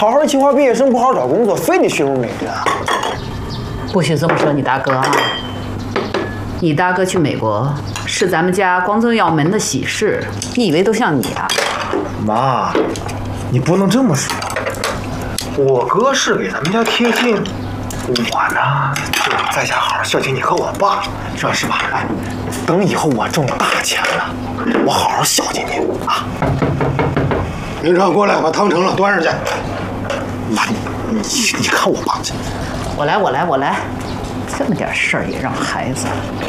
好好清华毕业生不好好找工作，非得学我美人啊？ 不许这么说你大哥啊！你大哥去美国是咱们家光宗耀门的喜事，你以为都像你啊？ 妈，你不能这么说。我哥是给咱们家贴金，我呢就在家好好孝敬你和我爸，是吧？哎，等以后我挣大钱了，我好好孝敬你啊！ 明超过来，把汤盛了，端上去。 妈，你看我爸去。 我来，这么点事儿也让孩子。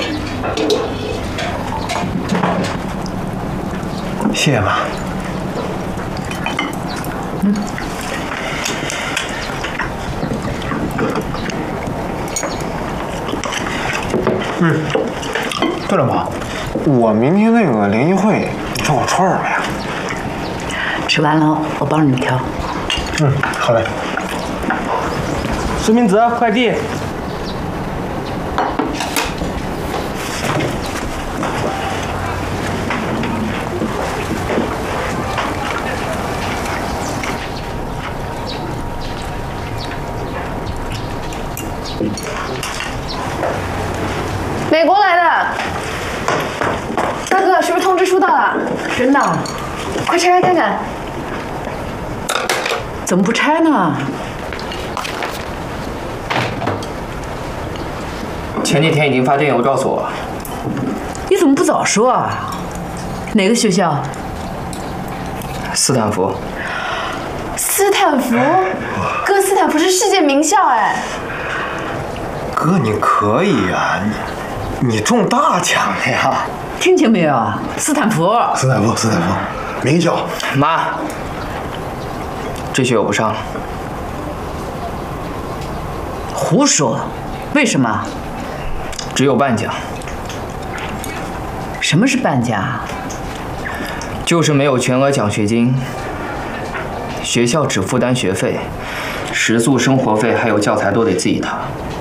谢谢妈。对了妈，我明天那个联谊会，你找我串儿了呀？ 吃完了，我帮你挑。 好嘞。 孙明泽，快递。 美国来的，大哥，是不是通知书到了？ 真的？ 快拆开看看。 怎么不拆呢？ 前几天已经发电邮告诉我了。 你怎么不早说啊？哪个学校？ 斯坦福。 斯坦福，哥，斯坦福是世界名校哎。 哥，你可以呀，你中大奖了呀！ 听清没有？斯坦福， 名校。 妈，这学我不上了。 胡说！为什么？ 只有半价。 什么是半价？ 就是没有全额奖学金，学校只负担学费，食宿、生活费还有教材都得自己掏。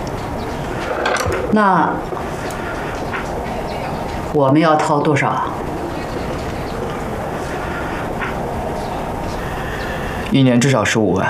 那我们要掏多少 ？1年至少15万。